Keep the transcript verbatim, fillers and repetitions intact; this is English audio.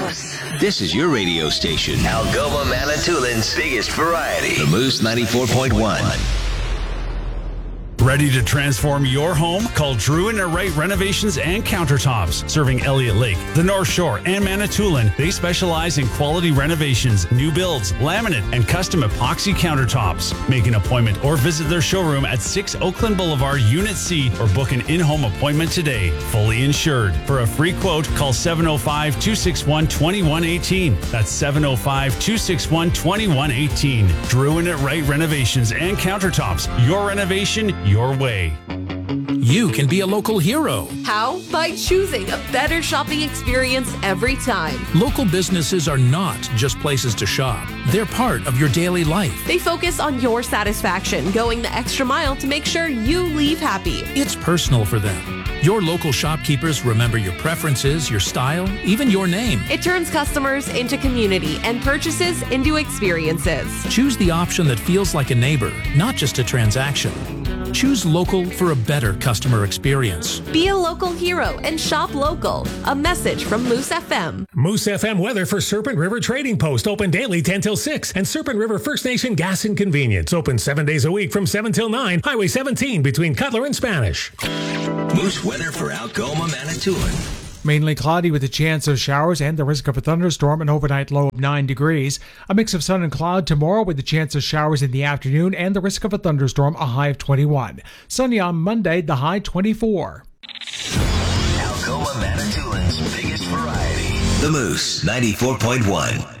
Moose. This is your radio station. Algoma Manitoulin's biggest variety. The Moose ninety-four point one. Ready to transform your home? Call Drew and Wright Renovations and Countertops. Serving Elliott Lake, the North Shore, and Manitoulin, they specialize in quality renovations, new builds, laminate, and custom epoxy countertops. Make an appointment or visit their showroom at six Oakland Boulevard, Unit C, or book an in-home appointment today. Fully insured. For a free quote, call seven oh five, two six one, two one one eight. That's seven oh five, two six one, two one one eight. Drew and Wright Renovations and Countertops. Your renovation, your way. You can be a local hero. How? By choosing a better shopping experience every time. Local businesses are not just places to shop. They're part of your daily life. They focus on your satisfaction, going the extra mile to make sure you leave happy. It's personal for them. Your local shopkeepers remember your preferences, your style, even your name. It turns customers into community and purchases into experiences. Choose the option that feels like a neighbor, not just a transaction. Choose local for a better customer experience. Be a local hero and shop local. A message from Moose F M. Moose F M weather for Serpent River Trading Post, open daily ten till six. And Serpent River First Nation Gas and Convenience, open seven days a week from seven till nine. Highway seventeen between Cutler and Spanish. Moose weather for Algoma, Manitoulin. Mainly cloudy with a chance of showers and the risk of a thunderstorm, an overnight low of nine degrees. A mix of sun and cloud tomorrow with the chance of showers in the afternoon and the risk of a thunderstorm, a high of twenty-one. Sunny on Monday, the high twenty-four. Algoma Manitoulin's biggest variety. The Moose ninety-four point one.